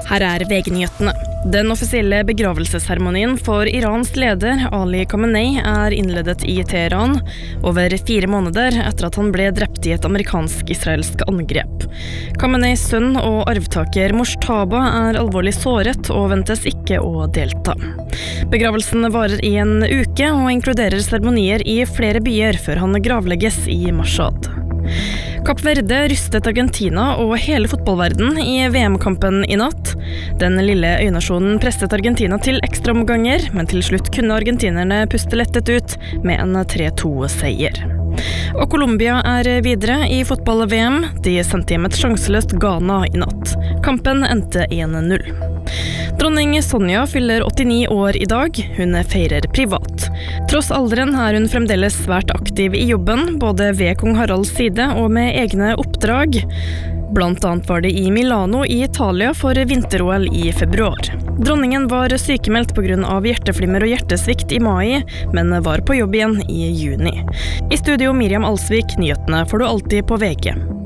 Her VG-nyhetene. Den offisielle begravelsesseremonien for Irans leder Ali Khamenei innledet i Teheran over 4 måneder etter at han ble drept i et amerikansk-israelsk angrep. Khameneis sønn og arvtaker Moshtaba alvorlig såret og ventes ikke å delta. Begravelsen varer i en uke og inkluderer seremonier i flere byer før han gravlegges i Mashhad. Kapp Verde rystet Argentina og hele fotballverden i VM-kampen i natt. Den lille øynasjonen presset Argentina til ekstraomganger, men til slutt kunne argentinerne puste lettet ut med en 3-2-seier. Og Colombia videre i fotball-VM. De sendte hjem et sjanseløst Ghana i natt. Kampen endte 1-0. Dronning Sonja fyller 89 år i dag. Hun feirer privat. Tross alderen hun fremdeles svært aktiv i jobben, både ved kong Haralds side og med egne oppdrag. Blant annet var det i Milano i Italia for vinter-OL i februar. Dronningen var sykemeldt på grunn av hjerteflimmer og hjertesvikt i mai, men var på jobb igjen i juni. I studio Miriam Alsvik, nyhetene får du alltid på VG.